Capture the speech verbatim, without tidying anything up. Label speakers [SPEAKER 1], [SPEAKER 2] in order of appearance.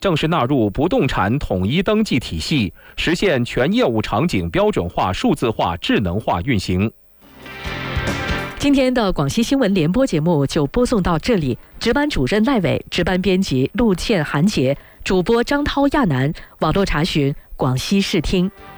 [SPEAKER 1] 正式纳入不动产统一登记体系，实现全业务场景标准化、数字化、智能化运行。
[SPEAKER 2] 今天的广西新闻联播节目就播送到这里，值班主任赖伟，值班编辑陆倩、韩杰，主播张涛、亚楠，网络查询广西视听。